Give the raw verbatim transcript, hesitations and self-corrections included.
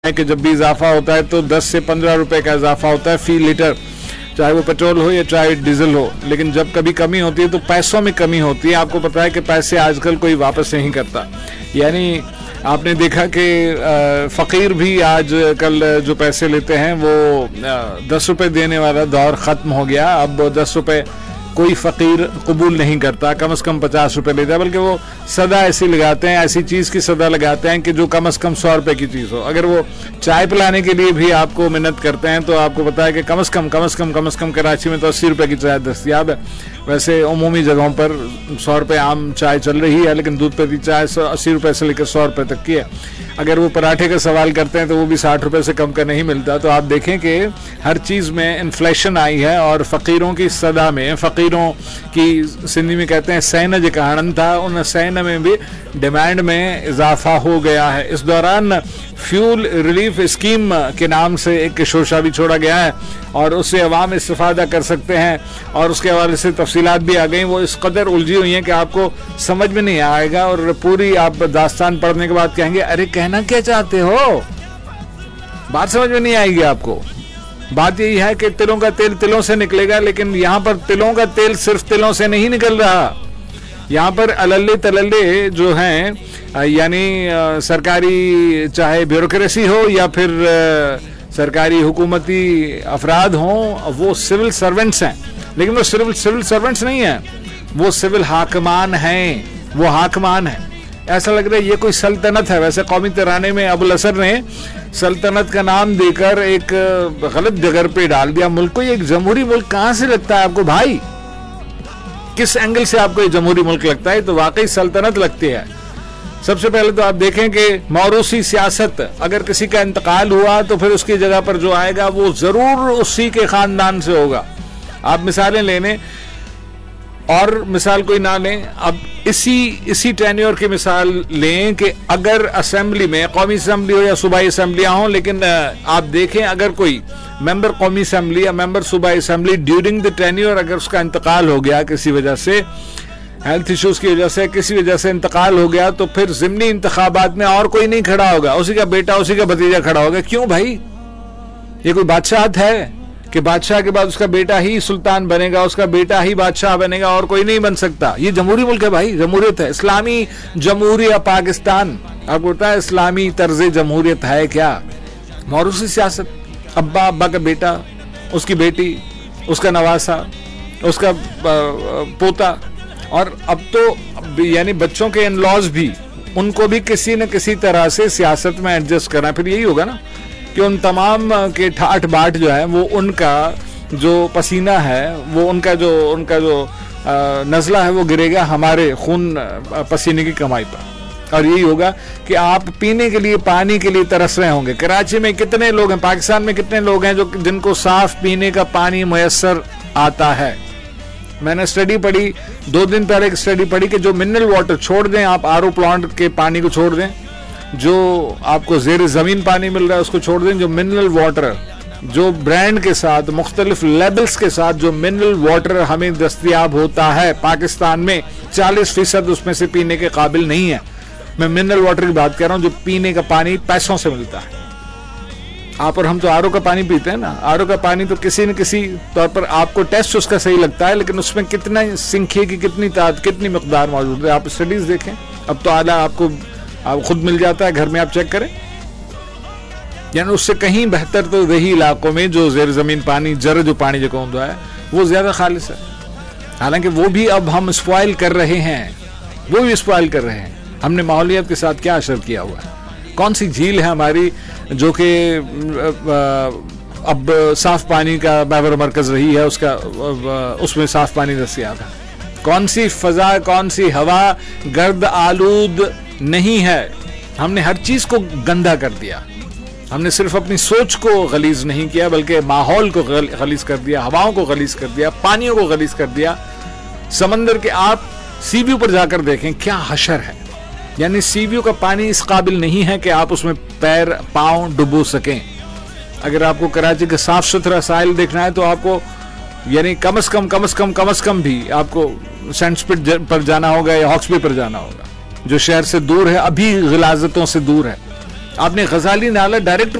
ہے کہ جب بھی اضافہ ہوتا ہے تو دس سے پندرہ روپے کا اضافہ ہوتا ہے فی لیٹر، چاہے وہ پیٹرول ہو یا چاہے ڈیزل ہو، لیکن جب کبھی کمی ہوتی ہے تو پیسوں میں کمی ہوتی ہے۔ آپ کو پتا ہے کہ پیسے آج کل کوئی واپس نہیں کرتا، یعنی آپ نے دیکھا کہ فقیر بھی آج کل جو پیسے لیتے ہیں وہ دس روپے دینے والا دور ختم ہو گیا۔ اب دس روپے کوئی فقیر قبول نہیں کرتا، کم از کم پچاس روپے لیتا ہے، بلکہ وہ صدا ایسی لگاتے ہیں، ایسی چیز کی صدا لگاتے ہیں کہ جو کم از کم سو روپے کی چیز ہو۔ اگر وہ چائے پلانے کے لیے بھی آپ کو منت کرتے ہیں تو آپ کو پتا ہے کہ کم از کم کم از کم کم از کم کراچی میں تو اسی روپے کی چائے دستیاب ہے۔ ویسے عمومی جگہوں پر سو روپے عام چائے چل رہی ہے، لیکن دودھ پتی چائے اسی روپے سے لے کر سو روپے تک کی ہے۔ اگر وہ پراٹھے کا سوال کرتے ہیں تو وہ بھی ساٹھ روپے سے کم کا نہیں ملتا۔ تو آپ دیکھیں کہ ہر چیز میں انفلیشن آئی ہے، اور فقیروں کی صدا میں، فقیروں کی سندھی میں کہتے ہیں سینہ جو کہانن تھا، ان سینہ میں بھی ڈیمانڈ میں اضافہ ہو گیا ہے۔ اس دوران فیول ریلیف اسکیم کے نام سے ایک شوشہ بھی چھوڑا گیا ہے، اور اس سے عوام استفادہ کر سکتے ہیں، اور اس کے حوالے سے تفصیلات بھی آ گئیں۔ وہ اس قدر الجھی ہوئی ہیں کہ آپ کو سمجھ میں نہیں آئے گا، اور پوری آپ داستان پڑھنے کے بعد کہیں گے ارے کہنا کیا چاہتے ہو، بات سمجھ میں نہیں آئے گی آپ کو۔ بات یہی ہے کہ تلوں کا تیل تلوں سے نکلے گا، لیکن یہاں پر تلوں کا تیل صرف تلوں سے نہیں نکل رہا، یہاں پر اللے تللے جو ہیں، یعنی سرکاری چاہے بیوروکریسی ہو یا پھر سرکاری حکومتی افراد ہوں، وہ سول سرونٹس ہیں، لیکن وہ سول سول سرونٹس نہیں ہیں، وہ سول حاکمان ہیں، وہ حاکمان ہیں۔ ایسا لگ رہا ہے یہ کوئی سلطنت ہے۔ ویسے قومی ترانے میں ابو الاسر نے سلطنت کا نام دے کر ایک غلط جگہ پہ ڈال دیا ملک کو۔ یہ ایک جمہوری ملک کہاں سے لگتا ہے آپ کو بھائی؟ کس اینگل سے آپ کو یہ جمہوری ملک لگتا ہے؟ تو واقعی سلطنت لگتی ہے۔ سب سے پہلے تو آپ دیکھیں کہ موروثی سیاست، اگر کسی کا انتقال ہوا تو پھر اس کی جگہ پر جو آئے گا وہ ضرور اسی کے خاندان سے ہوگا۔ آپ مثالیں لے لیں اور مثال کوئی نہ لیں، اب اسی اسی ٹینیور کی مثال لیں کہ اگر اسمبلی میں، قومی اسمبلی ہو یا صوبائی اسمبلیاں ہوں، لیکن آپ دیکھیں اگر کوئی ممبر قومی اسمبلی یا ممبر صوبائی اسمبلی ڈیورنگ دی ٹینیور اگر اس کا انتقال ہو گیا کسی وجہ سے، ہیلتھ ایشوز کی وجہ سے، کسی وجہ سے انتقال ہو گیا، تو پھر ضمنی انتخابات میں اور کوئی نہیں کھڑا ہوگا، اسی کا بیٹا اسی کا بھتیجا کھڑا ہوگا۔ کیوں بھائی؟ یہ کوئی بادشاہت ہے کہ بادشاہ کے بعد اس کا بیٹا ہی سلطان بنے گا، اس کا بیٹا ہی بادشاہ بنے گا اور کوئی نہیں بن سکتا؟ یہ جمہوری ملک ہے بھائی، جمہوریت ہے، اسلامی جمہوریہ پاکستان۔ آپ کو پتا ہے اسلامی طرز جمہوریت ہے کیا؟ موروثی سیاست، ابا ابا کا بیٹا، اس کی بیٹی، اس کا نواسا، اس کا پوتا، اور اب تو یعنی بچوں کے ان لاز بھی، ان کو بھی کسی نہ کسی طرح سے سیاست میں ایڈجسٹ کرنا۔ پھر یہی ہوگا نا کہ ان تمام کے ٹھاٹ باٹ جو ہے وہ ان کا جو پسینہ ہے، وہ ان کا جو ان کا جو نزلہ ہے وہ گرے گا ہمارے خون پسینے کی کمائی پر، اور یہی ہوگا کہ آپ پینے کے لیے پانی کے لیے ترس رہے ہوں گے۔ کراچی میں کتنے لوگ ہیں، پاکستان میں کتنے لوگ ہیں جو جن کو صاف پینے کا پانی میسر آتا ہے؟ میں نے اسٹڈی پڑھی دو دن پہلے، ایک اسٹڈی پڑھی کہ جو منرل واٹر چھوڑ دیں آپ، آر او پلانٹ کے پانی کو چھوڑ دیں، جو آپ کو زیر زمین پانی مل رہا ہے اس کو چھوڑ دیں، جو منرل واٹر جو برانڈ کے ساتھ، مختلف لیبلز کے ساتھ جو منرل واٹر ہمیں دستیاب ہوتا ہے پاکستان میں، چالیس فیصد اس میں سے پینے کے قابل نہیں ہے۔ میں منرل واٹر کی بات کر رہا ہوں جو پینے کا پانی پیسوں سے ملتا ہے۔ آپ اور ہم تو آر او کا پانی پیتے ہیں نا، آر او کا پانی تو کسی نہ کسی طور پر آپ کو ٹیسٹ اس کا صحیح لگتا ہے، لیکن اس میں کتنا سنکھے کی کتنی تعداد، کتنی مقدار موجود ہے، آپ اسٹڈیز دیکھیں۔ اب تو اعلیٰ آپ کو آپ خود مل جاتا ہے، گھر میں آپ چیک کریں، یعنی اس سے کہیں بہتر تو دیہی علاقوں میں جو زیر زمین پانی، جر جو پانی جو کون ہے وہ زیادہ خالص ہے۔ حالانکہ وہ بھی اب ہم اسپوائل کر رہے ہیں، وہ بھی اسپوائل کر رہے ہیں۔ ہم نے ماحولیات کے ساتھ کیا اشر کیا ہوا ہے؟ کون سی جھیل ہے ہماری جو کہ اب صاف پانی کا محور مرکز رہی ہے، اس کا اس میں صاف پانی دستیاب ہے؟ کون سی فضا، کون سی ہوا گرد آلود نہیں ہے؟ ہم نے ہر چیز کو گندا کر دیا، ہم نے صرف اپنی سوچ کو غلیظ نہیں کیا بلکہ ماحول کو غلیظ کر دیا، ہواؤں کو غلیظ کر دیا، پانیوں کو غلیظ کر دیا۔ سمندر کے آپ سی ویو پر جا کر دیکھیں کیا حشر ہے، یعنی سی ویو کا پانی اس قابل نہیں ہے کہ آپ اس میں پیر پاؤں ڈبو سکیں۔ اگر آپ کو کراچی کا صاف ستھرا ساحل دیکھنا ہے تو آپ کو یعنی کم از کم کم از کم کم از کم بھی آپ کو سینڈ سپٹ پر جانا ہوگا یا ہاکس بے پر جانا ہوگا، جو شہر سے دور ہے، ابھی غلاظتوں سے دور ہے۔ آپ نے غزالی نالہ ڈائریکٹ